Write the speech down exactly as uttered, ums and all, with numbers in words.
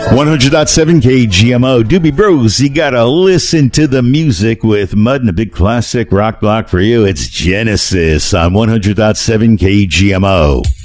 one hundred point seven K G M O. Doobie Bros, you gotta listen to the music with Mud and a big classic rock block for you. It's Genesis on one hundred point seven K G M O.